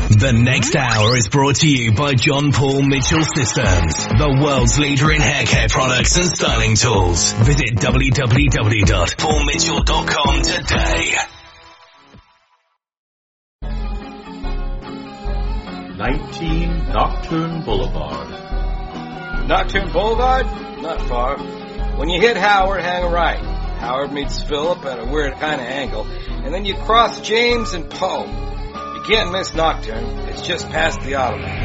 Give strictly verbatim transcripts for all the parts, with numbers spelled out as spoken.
The next hour is brought to you by John Paul Mitchell Systems, the world's leader in hair care products and styling tools. Visit w w w dot paul mitchell dot com today. nineteen Nocturne Boulevard. Nocturne Boulevard? Not far. When you hit Howard, hang a right. Howard meets Phillip at a weird kind of angle, and then you cross James and Poe. You can't miss Nocturne. It's just past the Automat.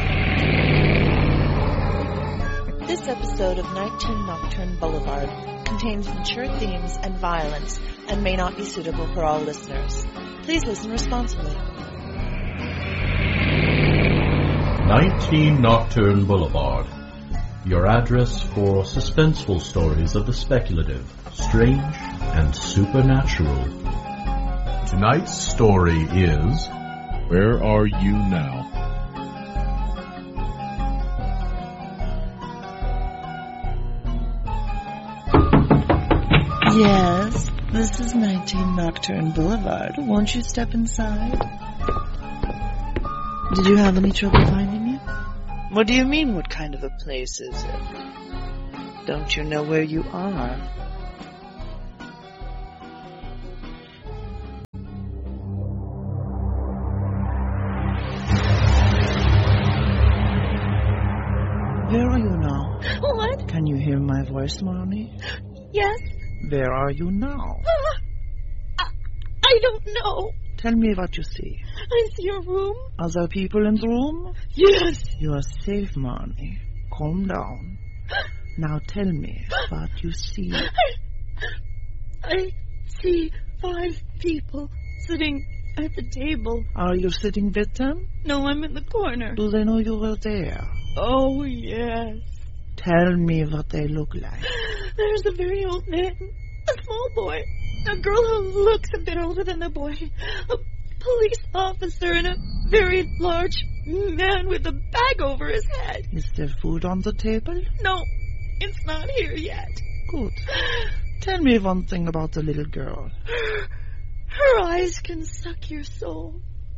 This episode of nineteen Nocturne Boulevard contains mature themes and violence and may not be suitable for all listeners. Please listen responsibly. nineteen Nocturne Boulevard. Your address for suspenseful stories of the speculative, strange, and supernatural. Tonight's story is Where Are You Now? Yes, this is nineteen Nocturne Boulevard. Won't you step inside? Did you have any trouble finding it? What do you mean, what kind of a place is it? Don't you know where you are? Where are you now? What? Can you hear my voice, Marnie? Yes. Where are you now? Uh, I, I don't know. Tell me what you see. I see a room. Other people in the room? Yes. You are safe, Marnie. Calm down. Now tell me what you see. I, I see five people sitting at the table. Are you sitting with them? No, I'm in the corner. Do they know you were there? Oh, yes. Tell me what they look like. There's a very old man, a small boy, a girl who looks a bit older than the boy, a police officer, and a very large man with a bag over his head. Is there food on the table? No, it's not here yet. Good. Tell me one thing about the little girl. Her, her eyes can suck your soul.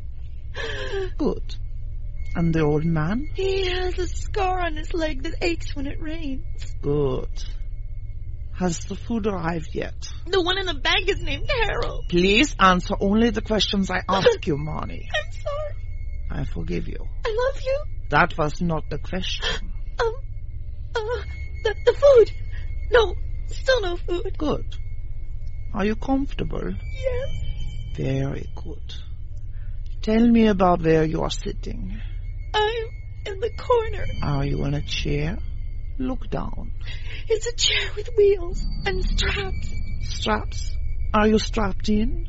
Good. And the old man? He has a scar on his leg that aches when it rains. Good. Has the food arrived yet? The one in the bag is named Harold. Please answer only the questions I ask you, Marnie. I'm sorry. I forgive you. I love you. That was not the question. Um, uh, the, the food. No, still no food. Good. Are you comfortable? Yes. Very good. Tell me about where you are sitting. I'm in the corner. Are you in a chair? Look down. It's a chair with wheels and straps. Straps? Are you strapped in?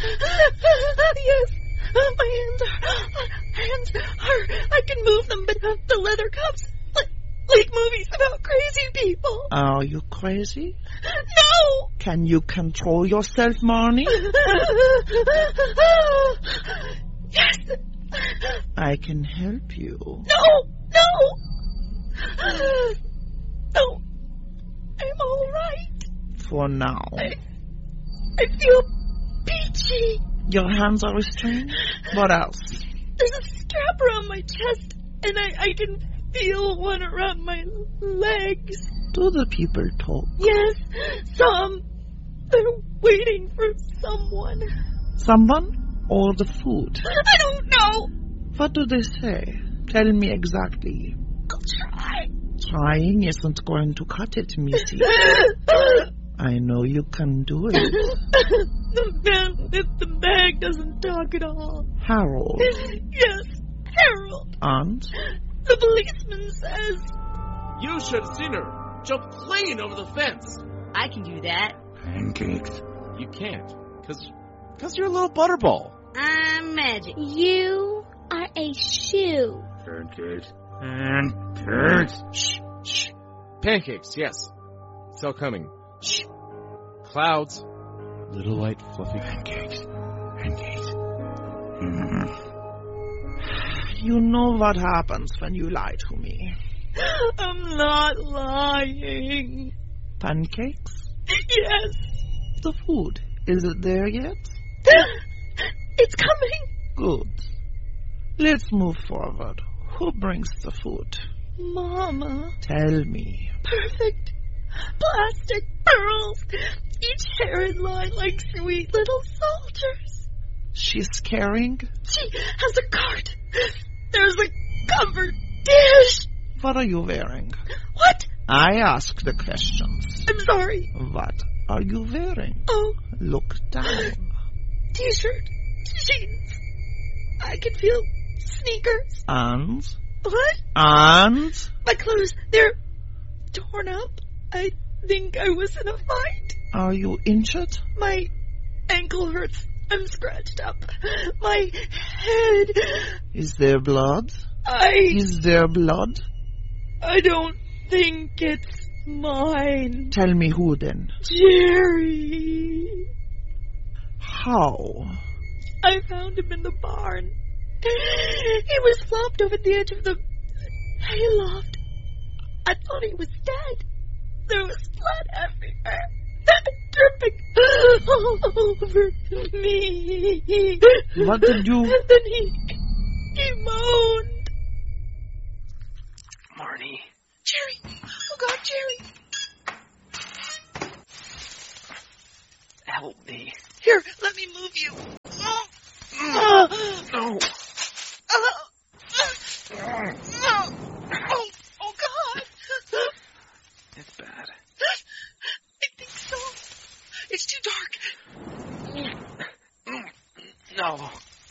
Yes. My hands are... Hands are... I can move them, but the leather cuffs... Like, like movies about crazy people. Are you crazy? No! Can you control yourself, Marnie? Yes. I can help you. No! No! No. I'm all right. For now. I, I feel peachy. Your hands are restrained? What else? There's a strap around my chest, and I, I can feel one around my legs. Do the people talk? Yes, some. They're waiting for someone. Someone? Or the food? I don't know. What do they say? Tell me exactly. I'll try. Trying isn't going to cut it, Missy. I know you can do it. The man with the bag doesn't talk at all. Harold? Yes, Harold. And? The policeman says... You should have seen her jump clean over the fence. I can do that. Pancakes. You can't, because because you're a little butterball. I'm magic. You are a shoe. Pancakes. Pancakes. Shh, shh. Pancakes, yes. It's all coming. Shh. Clouds. Little light, fluffy pancakes. Pancakes. Mm. You know what happens when you lie to me. I'm not lying. Pancakes? Yes. The food, is it there yet? It's coming. Good. Let's move forward. Who brings the food? Mama. Tell me. Perfect plastic pearls, each hair in line like sweet little soldiers. She's carrying? She has a cart. There's a covered dish. What are you wearing? What? I ask the questions. I'm sorry. What are you wearing? Oh. Look down. T-shirt, jeans. I can feel sneakers. And? What? And? My clothes, they're torn up. I think I was in a fight. Are you injured? My ankle hurts. I'm scratched up. My head. Is there blood? I... Is there blood? I don't think it's mine. Tell me who then. Jerry. How? I found him in the barn. He was flopped over the edge of the hayloft. I thought he was dead. There was blood everywhere, dripping all over me. What did you... And then he, he moaned. Marnie. Jerry. Oh, God, Jerry. Help me. Here, let me move you. No. No. Oh, oh, God. It's bad. I think so. It's too dark. No.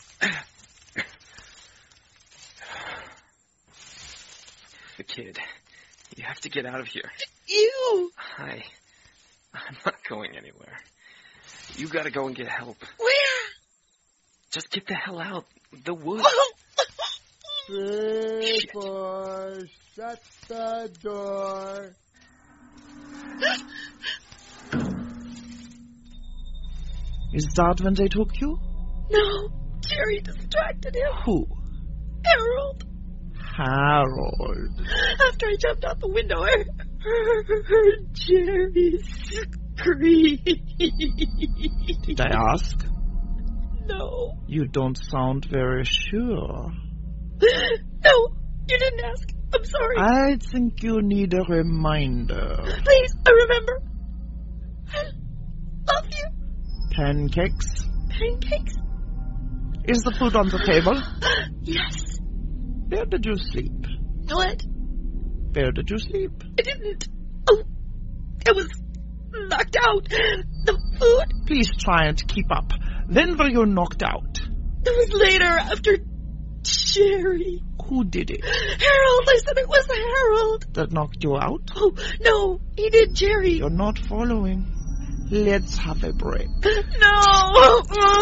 The kid. You have to get out of here. You. I... I'm not going anywhere. You gotta go and get help. Where? Just get the hell out. The woods. People, shut the door. Is that when they took you? No. Jerry distracted him. Who? Harold. Harold. After I jumped out the window, I heard Jerry scream. Did I ask? No. You don't sound very sure. No, you didn't ask. I'm sorry. I think you need a reminder. Please, I remember. I love you. Pancakes? Pancakes? Is the food on the table? Yes. Where did you sleep? What? Where did you sleep? I didn't. Oh, I was knocked out. The food. Please try and keep up. When were you knocked out? It was later, after Jerry. Who did it? Harold. I said it was Harold. That knocked you out? Oh, no. He did Jerry. You're not following. Let's have a break. No.